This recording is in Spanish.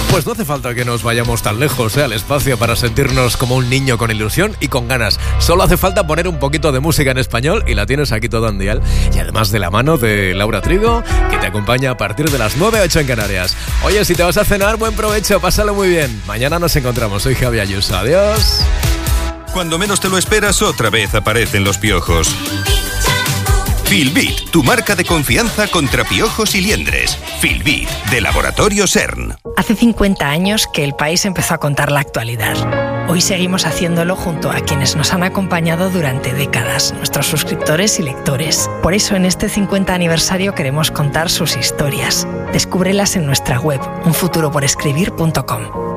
Pues no hace falta que nos vayamos tan lejos, al espacio, para sentirnos como un niño con ilusión y con ganas. Solo hace falta poner un poquito de música en español y la tienes aquí todo en dial. Y además de la mano de Laura Trigo, que te acompaña a partir de las 9, 8 en Canarias. Oye, si te vas a cenar, buen provecho, pásalo muy bien. Mañana nos encontramos. Soy Javi Ayuso. Adiós. Cuando menos te lo esperas, otra vez aparecen los piojos. Filbit, tu marca de confianza contra piojos y liendres. Filbit, de Laboratorio CERN. Hace 50 años que el país empezó a contar la actualidad. Hoy seguimos haciéndolo junto a quienes nos han acompañado durante décadas, nuestros suscriptores y lectores. Por eso en este 50 aniversario queremos contar sus historias. Descúbrelas en nuestra web, unfuturoporescribir.com.